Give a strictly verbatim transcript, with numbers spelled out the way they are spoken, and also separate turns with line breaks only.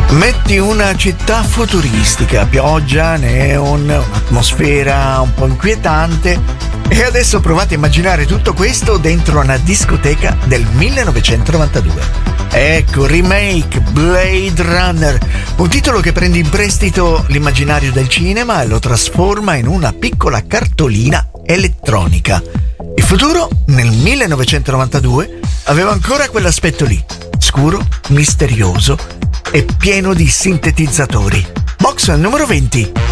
Metti una città futuristica, pioggia, neon, un'atmosfera un po' inquietante e adesso provate a immaginare tutto questo dentro una discoteca del millenovecentonovantadue. Ecco, remake Blade Runner, un titolo che prende in prestito l'immaginario del cinema e lo trasforma in una piccola cartolina elettronica. Il futuro, nel millenovecentonovantadue, aveva ancora quell'aspetto lì, scuro, misterioso e pieno di sintetizzatori. Box numero venti.